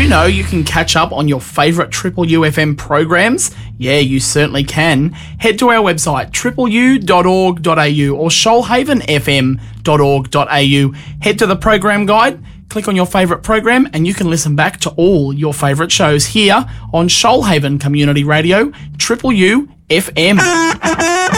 you know you can catch up on your favourite Triple UFM programs? Yeah, you certainly can. Head to our website, tripleu.org.au or shoalhavenfm.org.au. Head to the program guide, click on your favourite program, and you can listen back to all your favourite shows here on Shoalhaven Community Radio, Triple U FM.